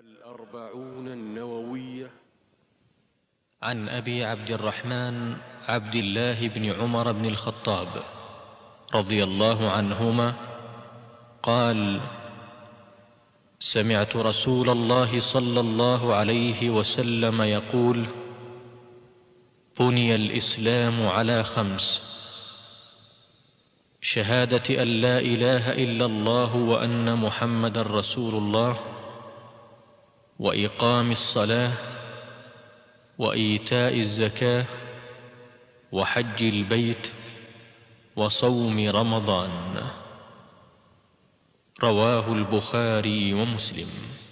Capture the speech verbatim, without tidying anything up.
الأربعون النووية. عن أبي عبد الرحمن عبد الله بن عمر بن الخطاب رضي الله عنهما قال: سمعت رسول الله صلى الله عليه وسلم يقول: بني الإسلام على خمس: شهادة أن لا إله إلا الله وأن محمدا رسول الله، وإقام الصلاة، وإيتاء الزكاة، وحج البيت، وصوم رمضان. رواه البخاري ومسلم.